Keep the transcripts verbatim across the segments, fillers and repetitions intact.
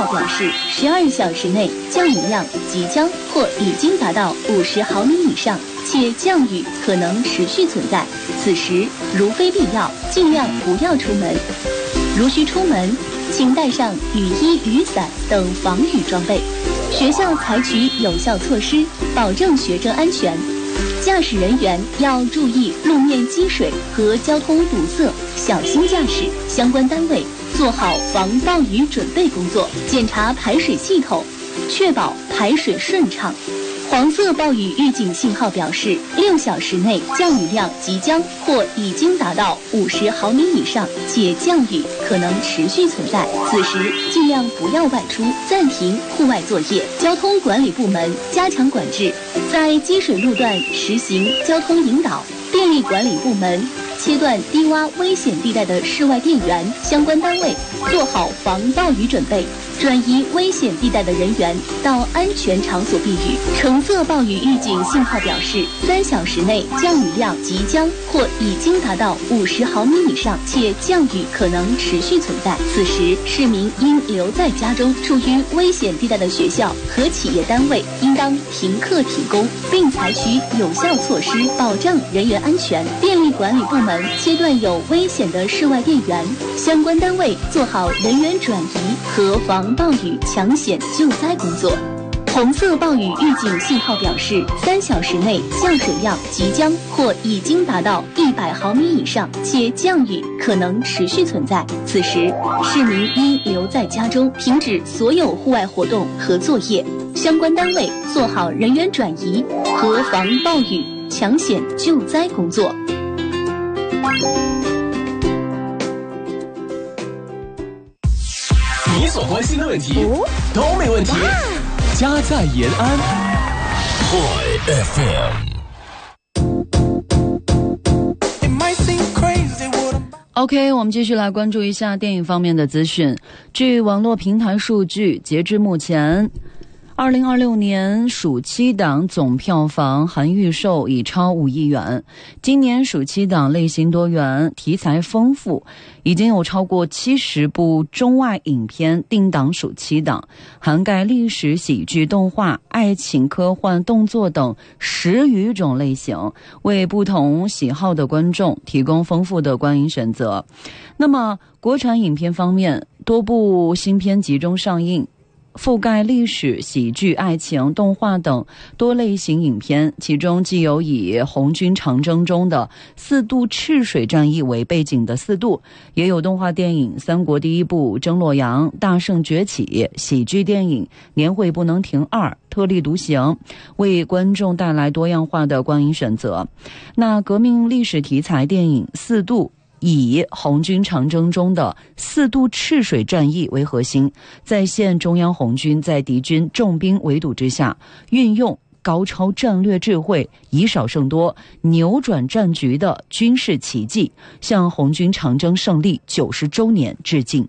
号表示，十二小时内降雨量即将或已经达到五十毫米以上，且降雨可能持续存在。此时如非必要，尽量不要出门。如需出门，请带上雨衣、雨伞等防雨装备。学校采取有效措施，保证学生安全。驾驶人员要注意路面积水和交通堵塞，小心驾驶。相关单位做好防暴雨准备工作，检查排水系统，确保排水顺畅。黄色暴雨预警信号表示，六小时内降雨量即将或已经达到五十毫米以上，且降雨可能持续存在。此时尽量不要外出，暂停户外作业。交通管理部门加强管制，在积水路段实行交通引导。电力管理部门切断低洼危险地带的室外电源，相关单位做好防暴雨准备，转移危险地带的人员到安全场所避雨。橙色暴雨预警信号表示，三小时内降雨量即将或已经达到五十毫米以上，且降雨可能持续存在。此时，市民应留在家中，处于危险地带的学校和企业单位应当停课停工，并采取有效措施保障人员安全。电力管理部门切断有危险的室外电源，相关单位做好人员转移和防暴雨抢险救灾工作。红色暴雨预警信号表示，三小时内降水量即将或已经达到一百毫米以上，且降雨可能持续存在。此时，市民应留在家中，停止所有户外活动和作业。相关单位做好人员转移和防暴雨抢险救灾工作。 你所关心的问题、哦、都没问题。家在延安 High F M。OK， 我们继续来关注一下电影方面的资讯。据网络平台数据，截至目前，二零二六年暑期档总票房含预售已超五亿元。今年暑期档类型多元，题材丰富，已经有超过七十部中外影片定档暑期档，涵盖历史、喜剧、动画、爱情、科幻、动作等十余种类型，为不同喜好的观众提供丰富的观影选择。那么，国产影片方面，多部新片集中上映，覆盖历史、喜剧、爱情、动画等多类型影片，其中既有以红军长征中的四渡赤水战役为背景的四渡，也有动画电影《三国第一部》《征洛阳》《大圣崛起》，喜剧电影《年会不能停二》《特立独行》，为观众带来多样化的观影选择。那革命历史题材电影《四渡》以红军长征中的四渡赤水战役为核心，再现中央红军在敌军重兵围堵之下，运用高超战略智慧，以少胜多，扭转战局的军事奇迹，向红军长征胜利九十周年致敬。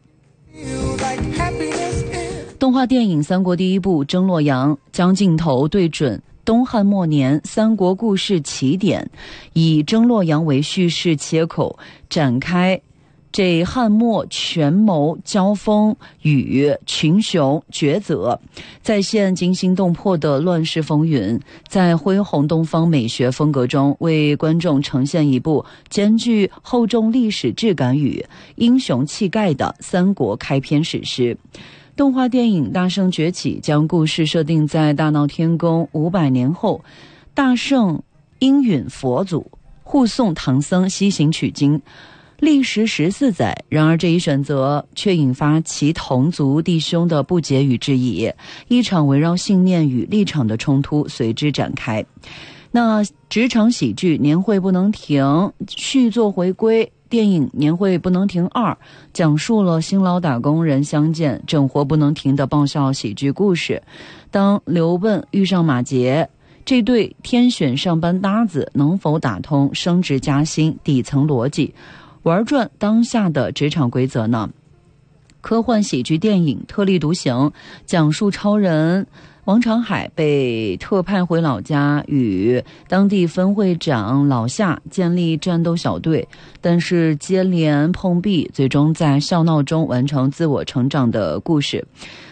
动画电影《三国第一部》《征洛阳》将镜头对准东汉末年三国故事起点，以征洛阳为叙事切口，展开这汉末权谋交锋与群雄抉择，再现惊心动魄的乱世风云，在恢宏东方美学风格中，为观众呈现一部兼具厚重历史质感与英雄气概的三国开篇史诗。动画电影《大圣崛起》将故事设定在大闹天宫五百年后，大圣应允佛祖护送唐僧西行取经，历时十四载。然而这一选择却引发其同族弟兄的不解与质疑，一场围绕信念与立场的冲突随之展开。那职场喜剧《年会不能停》续作回归，电影《年会不能停二》讲述了新老打工人相见、整活不能停的爆笑喜剧故事。当刘奔遇上马杰，这对天选上班搭子能否打通升职加薪底层逻辑，玩转当下的职场规则呢？科幻喜剧电影《特立独行》讲述超人王长海被特派回老家，与当地分会长老夏建立战斗小队，但是接连碰壁，最终在笑闹中完成自我成长的故事。